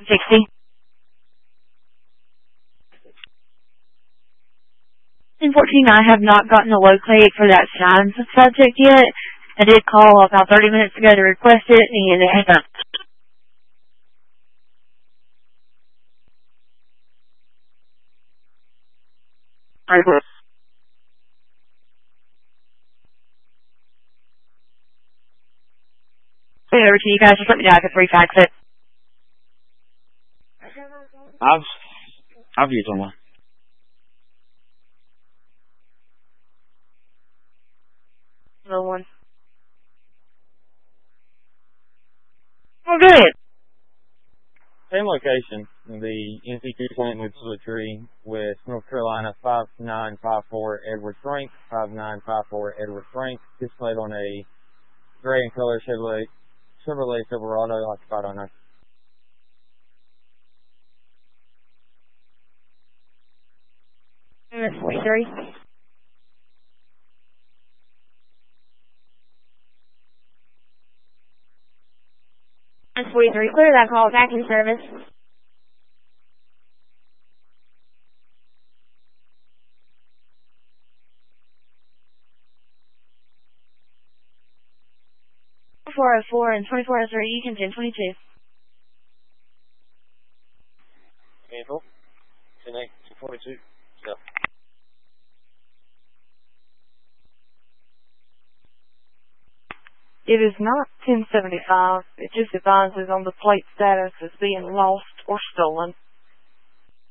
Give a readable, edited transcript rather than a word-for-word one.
60. Unfortunately, I have not gotten a locate for that sign subject yet. I did call about 30 minutes ago to request it, and it hasn't. Over to you guys. Just let me know if I can refax it. I've used one. Another one. Oh, good. Same location. The NCQ plant with Tree with North Carolina 5954 Edward Frank, 5954 Edward Frank, displayed on a gray and color Chevrolet Silverado occupied owner. That's 43. That's 43. Clear that call. Back in service. .404 and 2403. You can 1022. Vehicle, 10-8-242. So. It is not 1075. It just advises on the plate status as being lost or stolen.